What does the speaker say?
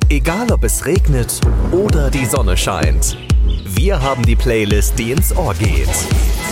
Egal ob es regnet oder die Sonne scheint. Wir haben die Playlist, die ins Ohr geht.